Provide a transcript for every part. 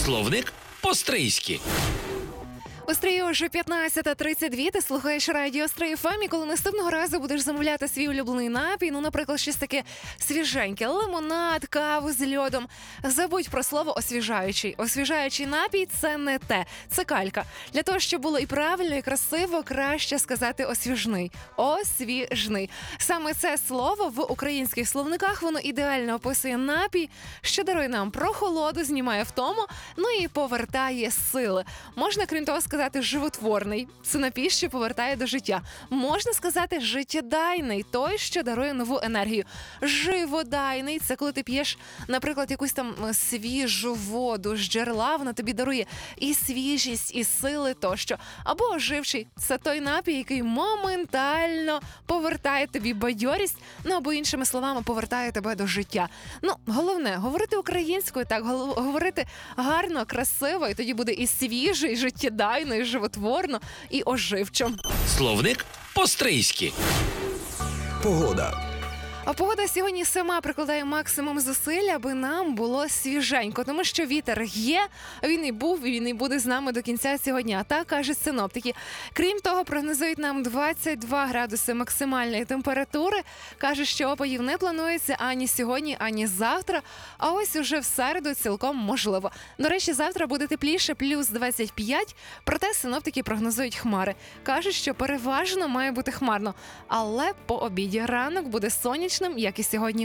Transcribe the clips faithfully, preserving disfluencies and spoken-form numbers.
Словник по-стрийськи. У Стрії вже п'ятнадцята тридцять два, ти слухаєш радіо Стрий еф ем, і коли наступного разу будеш замовляти свій улюблений напій, ну, наприклад, щось таке свіженьке, лимонад, каву з льодом, забудь про слово освіжаючий. Освіжаючий напій – це не те, це калька. Для того, щоб було і правильно, і красиво, краще сказати освіжний. Освіжний. Саме це слово в українських словниках, воно ідеально описує напій, що дарує нам прохолоду, знімає втому, ну і повертає сили. Можна, крім того, сказати животворний. Це напій, що повертає до життя. Можна сказати життєдайний, той, що дарує нову енергію. Живодайний – це коли ти п'єш, наприклад, якусь там свіжу воду з джерела, вона тобі дарує і свіжість, і сили тощо. Або оживчий – це той напій, який моментально повертає тобі бадьорість, ну або іншими словами повертає тебе до життя. Ну, головне – говорити українською, так, говорити гарно, красиво, і тоді буде і свіже, і життєдайно, і животворно, і оживчо. Словник по-стрийськи. Погода. А погода сьогодні сама прикладає максимум зусиль, аби нам було свіженько, тому що вітер є, він і був, і він і буде з нами до кінця сьогодні. А так кажуть синоптики. Крім того, прогнозують нам двадцять два градуси максимальної температури. Кажуть, що опадів не планується ані сьогодні, ані завтра, а ось уже в середу цілком можливо. До речі, завтра буде тепліше, плюс двадцять п'ять, проте синоптики прогнозують хмари. Кажуть, що переважно має бути хмарно, але по обіді ранок буде сонячний, як і сьогодні.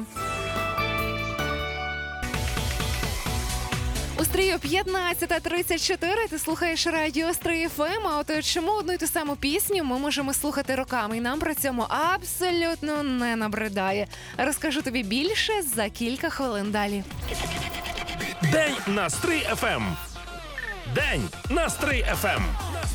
У Стрію п'ятнадцята тридцять чотири, ти слухаєш радіо Стрий еф ем, а от чому одну і ту саму пісню ми можемо слухати роками, і нам при цьому абсолютно не набридає. Розкажу тобі більше за кілька хвилин далі. День на Стрий еф ем. День на Стрий еф ем.